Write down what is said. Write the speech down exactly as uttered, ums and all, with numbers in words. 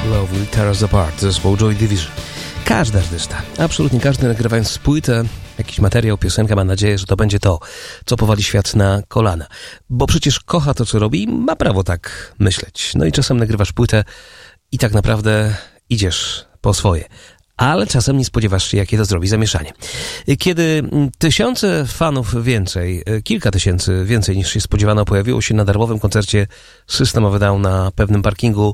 Love Will Tear Us Apart, zespołu Joy Division. Każdy artysta, absolutnie każdy, nagrywając płytę, jakiś materiał, piosenkę, ma nadzieję, że to będzie to, co powali świat na kolana. Bo przecież kocha to, co robi i ma prawo tak myśleć. No i czasem nagrywasz płytę i tak naprawdę idziesz po swoje. Ale czasem nie spodziewasz się, jakie to zrobi zamieszanie. Kiedy tysiące fanów więcej, kilka tysięcy więcej niż się spodziewano, pojawiło się na darmowym koncercie System of a Down na pewnym parkingu